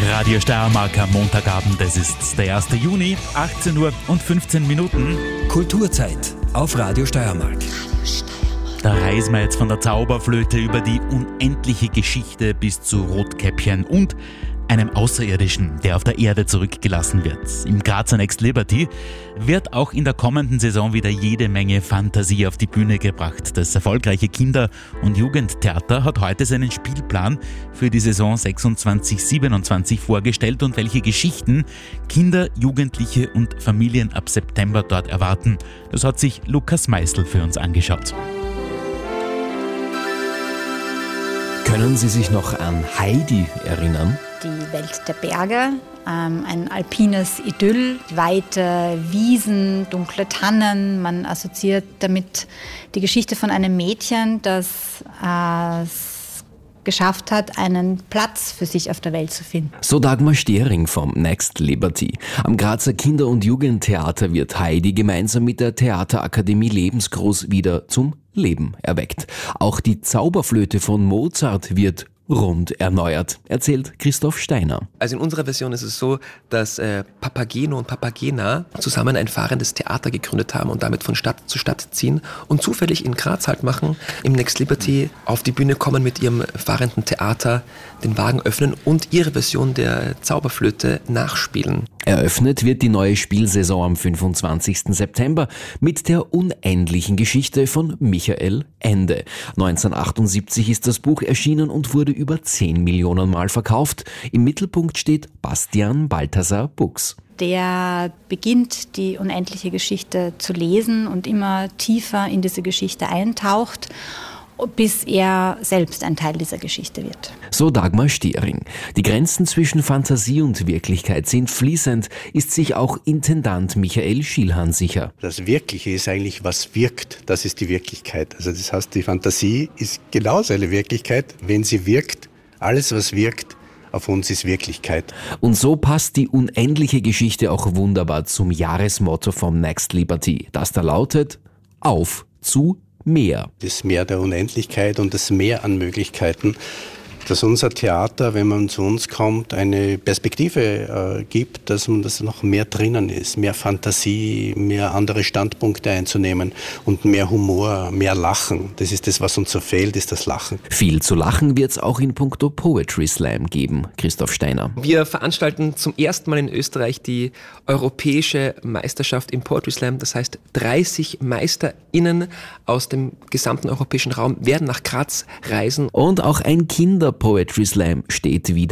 Radio Steiermark am Montagabend, es ist der 1. Juni, 18 Uhr und 15 Minuten. Kulturzeit auf Radio Steiermark. Da reisen wir jetzt von der Zauberflöte über die unendliche Geschichte bis zu Rotkäppchen und einem Außerirdischen, der auf der Erde zurückgelassen wird. Im Grazer Next Liberty wird auch in der kommenden Saison wieder jede Menge Fantasie auf die Bühne gebracht. Das erfolgreiche Kinder- und Jugendtheater hat heute seinen Spielplan für die Saison 26/27 vorgestellt und welche Geschichten Kinder, Jugendliche und Familien ab September dort erwarten. Das hat sich Lukas Meißel für uns angeschaut. Können Sie sich noch an Heidi erinnern? Die Welt der Berge, ein alpines Idyll, weite Wiesen, dunkle Tannen. Man assoziiert damit die Geschichte von einem Mädchen, das es geschafft hat, einen Platz für sich auf der Welt zu finden. So Dagmar Stehring vom Next Liberty. Am Grazer Kinder- und Jugendtheater wird Heidi gemeinsam mit der Theaterakademie Lebensgroß wieder zum Leben erweckt. Auch die Zauberflöte von Mozart wird rund erneuert, erzählt Christoph Steiner. Also in unserer Version ist es so, dass Papageno und Papagena zusammen ein fahrendes Theater gegründet haben und damit von Stadt zu Stadt ziehen und zufällig in Graz Halt machen, im Next Liberty auf die Bühne kommen mit ihrem fahrenden Theater, den Wagen öffnen und ihre Version der Zauberflöte nachspielen. Eröffnet wird die neue Spielsaison am 25. September mit der unendlichen Geschichte von Michael Ende. 1978 ist das Buch erschienen und wurde über 10 Millionen Mal verkauft. Im Mittelpunkt steht Bastian Balthasar Bux. Der beginnt, die unendliche Geschichte zu lesen und immer tiefer in diese Geschichte eintaucht, bis er selbst ein Teil dieser Geschichte wird. So Dagmar Stehring. Die Grenzen zwischen Fantasie und Wirklichkeit sind fließend, ist sich auch Intendant Michael Schielhahn sicher. Das Wirkliche ist eigentlich, was wirkt. Das ist die Wirklichkeit. Also das heißt, die Fantasie ist genauso eine Wirklichkeit, wenn sie wirkt. Alles, was wirkt, auf uns ist Wirklichkeit. Und so passt die unendliche Geschichte auch wunderbar zum Jahresmotto vom Next Liberty, das da lautet: Auf zu mehr. Das Meer der Unendlichkeit und das Meer an Möglichkeiten, dass unser Theater, wenn man zu uns kommt, eine Perspektive gibt, dass noch mehr drinnen ist, mehr Fantasie, mehr andere Standpunkte einzunehmen und mehr Humor, mehr Lachen. Das ist das, was uns so fehlt, ist das Lachen. Viel zu lachen wird es auch in puncto Poetry Slam geben, Christoph Steiner. Wir veranstalten zum ersten Mal in Österreich die europäische Meisterschaft im Poetry Slam. Das heißt, 30 MeisterInnen aus dem gesamten europäischen Raum werden nach Graz reisen. Und auch ein Kinder-Poetry Slam steht wieder